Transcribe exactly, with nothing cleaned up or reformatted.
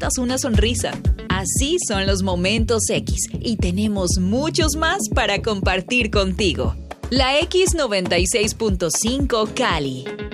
compartas una sonrisa. Así son los momentos X y tenemos muchos más para compartir contigo. La X noventa y seis punto cinco Cali.